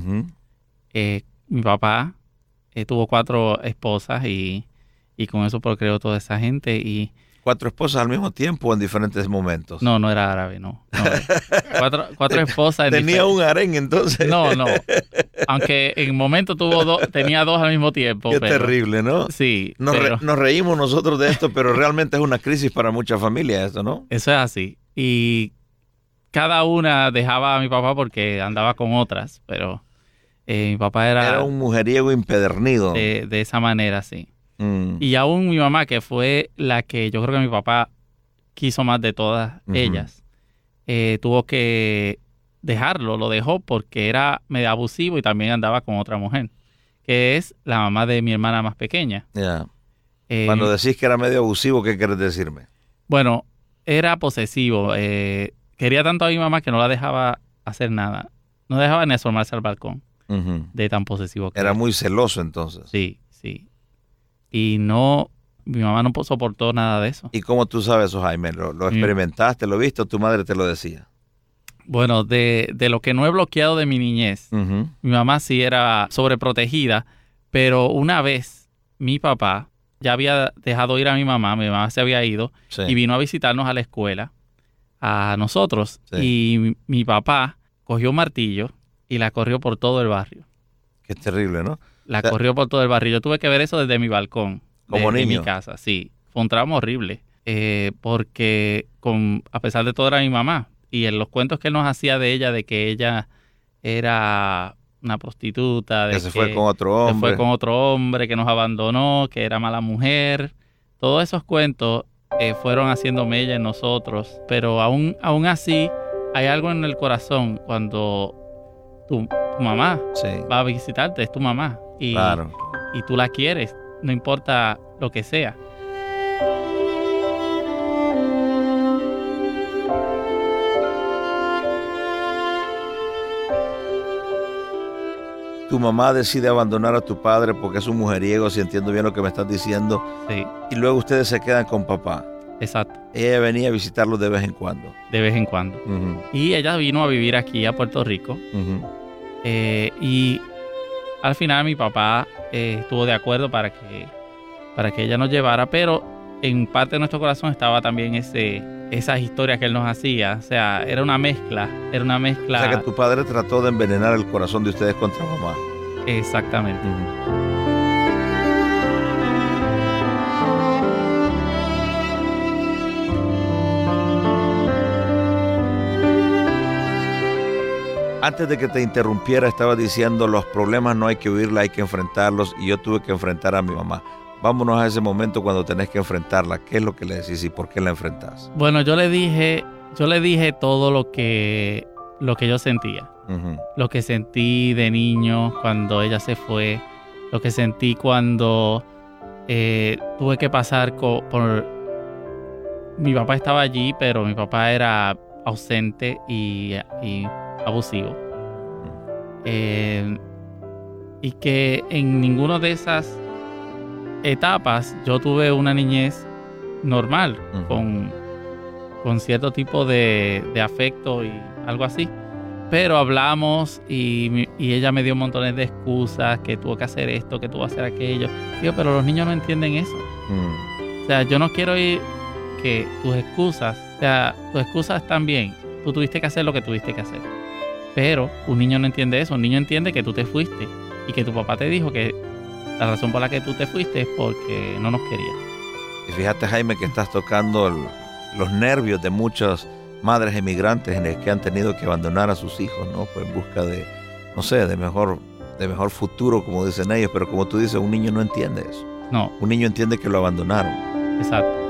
Uh-huh. Mi papá tuvo 4 esposas y con eso procreó toda esa gente. Y 4 esposas al mismo tiempo o en diferentes momentos. no era árabe, no. 4 esposas. Tenía un harén entonces. No. Aunque en un momento tenía 2 al mismo tiempo. Qué terrible, ¿no? Sí. Nos reímos nosotros de esto, pero realmente es una crisis para muchas familias esto, ¿no? Eso es así. Y cada una dejaba a mi papá porque andaba con otras, pero mi papá era un mujeriego empedernido. De esa manera, sí. Y aún mi mamá, que fue la que yo creo que mi papá quiso más de todas ellas, tuvo que dejarlo, lo dejó porque era medio abusivo y también andaba con otra mujer, que es la mamá de mi hermana más pequeña. Yeah. Cuando decís que era medio abusivo, ¿qué quieres decirme? Bueno, era posesivo. Quería tanto a mi mamá que no la dejaba hacer nada. No dejaba ni asomarse al balcón de tan posesivo que era. Muy celoso entonces. Sí. Y mi mamá no soportó nada de eso. ¿Y cómo tú sabes eso, Jaime? ¿Lo experimentaste, lo viste o tu madre te lo decía? Bueno, de lo que no he bloqueado de mi niñez, mi mamá sí era sobreprotegida, pero una vez mi papá ya había dejado ir a mi mamá se había ido y vino a visitarnos a la escuela, a nosotros, y mi papá cogió un martillo y la corrió por todo el barrio. Qué terrible, ¿no? Corrió por todo el barrio. Yo tuve que ver eso desde mi balcón. Como niño. De mi casa, sí. Fue un trauma horrible. Porque a pesar de todo era mi mamá. Y en los cuentos que él nos hacía de ella, de que ella era una prostituta. Que se fue con otro hombre. Se fue con otro hombre, que nos abandonó, que era mala mujer. Todos esos cuentos fueron haciendo mella en nosotros. Pero aún así, hay algo en el corazón cuando tu mamá va a visitarte, es tu mamá. Claro. Y tú la quieres, no importa lo que sea. Tu mamá decide abandonar a tu padre porque es un mujeriego, si entiendo bien lo que me estás diciendo. Sí. Y luego ustedes se quedan con papá. Exacto. Ella venía a visitarlos de vez en cuando. De vez en cuando. Y ella vino a vivir aquí a Puerto Rico. Y al final mi papá estuvo de acuerdo para que ella nos llevara, pero en parte de nuestro corazón estaba también esas historias que él nos hacía. O sea, era una mezcla. O sea, que tu padre trató de envenenar el corazón de ustedes contra mamá. Exactamente. Antes de que te interrumpiera, estaba diciendo, los problemas no hay que huirlos, hay que enfrentarlos, y yo tuve que enfrentar a mi mamá. Vámonos a ese momento cuando tenés que enfrentarla. ¿Qué es lo que le decís y por qué la enfrentás? Bueno, yo le dije todo lo que yo sentía. Lo que sentí de niño cuando ella se fue, lo que sentí cuando tuve que pasar por... Mi papá estaba allí, pero mi papá era ausente y abusivo. Y que en ninguna de esas etapas yo tuve una niñez normal, con cierto tipo de afecto y algo así. Pero hablamos y ella me dio montones de excusas, que tuvo que hacer esto, que tuvo que hacer aquello. Digo, pero los niños no entienden eso. O sea, yo no quiero oír que tus excusas están bien. Tú tuviste que hacer lo que tuviste que hacer. Pero un niño no entiende eso. Un niño entiende que tú te fuiste y que tu papá te dijo que la razón por la que tú te fuiste es porque no nos querías. Y fíjate, Jaime, que estás tocando los nervios de muchas madres emigrantes en las que han tenido que abandonar a sus hijos, ¿no? Pues en busca de, no sé, de mejor futuro, como dicen ellos. Pero como tú dices, un niño no entiende eso. No. Un niño entiende que lo abandonaron. Exacto.